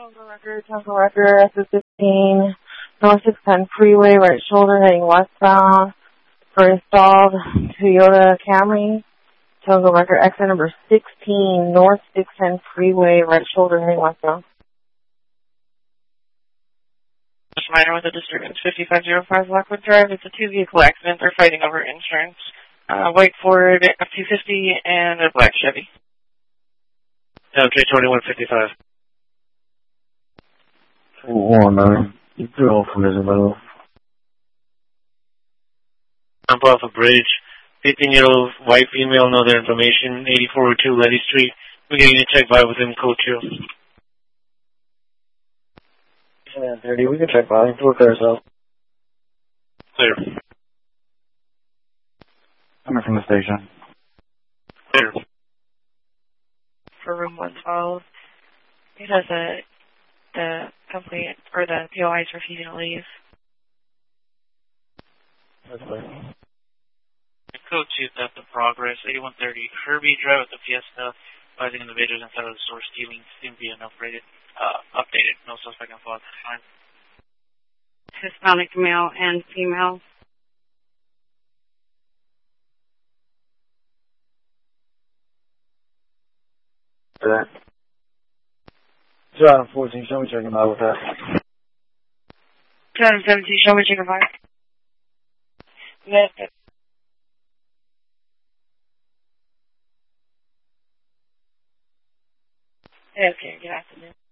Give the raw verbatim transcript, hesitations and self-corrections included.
Tonga Record, Tonga Record, S S fifteen, North six ten Freeway, right shoulder heading westbound for a stalled Toyota Camry. Tonga Record, exit number sixteen, North six ten Freeway, right shoulder heading westbound. Minor with a disturbance, fifty-five oh five Lockwood Drive. It's a two-vehicle accident. They're fighting over insurance. Uh, white Ford F two fifty and a black Chevy. Okay, twenty-one fifty-five. One nine. You threw off from Isabel. Jump off a bridge. fifteen-year-old white female, no other information. eighty-four oh two Letty Street. We're getting a check by within code two. Yeah, thirty. We can check by. We'll clear ourselves. Clear. Coming from the station. Clear. For room one twelve, it has a, the complaint, or the P O I is refusing to leave. That's clear. Code two, theft of progress. eighty-one thirty Kirby Drive with the Fiesta. Advising individuals inside of the store stealing. Seem to be enough rated. Uh, updated. No suspect on file at this time. Hispanic male and female. For that. two out of fourteen, show me checking out with that. two out of seventeen, show me chicken fire. Yes. Okay, good afternoon.